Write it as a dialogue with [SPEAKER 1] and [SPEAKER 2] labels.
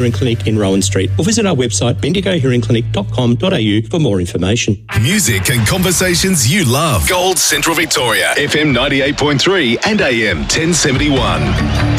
[SPEAKER 1] Hearing Clinic in Rowan Street, or visit our website bendigohearingclinic.com.au for more information.
[SPEAKER 2] Music and conversations you love. Gold Central Victoria, FM 98.3 and AM 1071.